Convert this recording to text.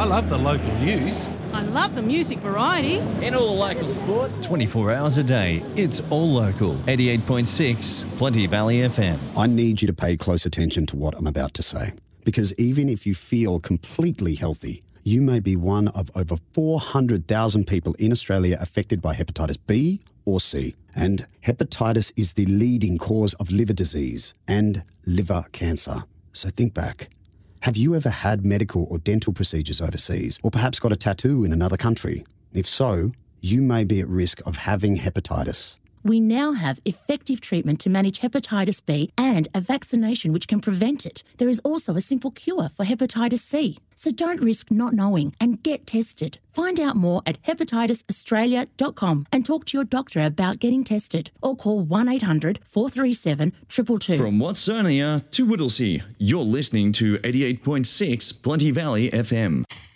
I love the local news. I love the music variety. And all the local sport. 24 hours a day, it's all local. 88.6 Plenty Valley FM. I need you to pay close attention to what I'm about to say, because even if you feel completely healthy, you may be one of over 400,000 people in Australia affected by hepatitis B or C. And hepatitis is the leading cause of liver disease and liver cancer. So think back. Have you ever had medical or dental procedures overseas, or perhaps got a tattoo in another country? If so, you may be at risk of having hepatitis. We now have effective treatment to manage hepatitis B and a vaccination which can prevent it. There is also a simple cure for hepatitis C. So don't risk not knowing and get tested. Find out more at hepatitisaustralia.com and talk to your doctor about getting tested, or call 1800 437 222. From Watsonia to Whittlesea, you're listening to 88.6 Plenty Valley FM.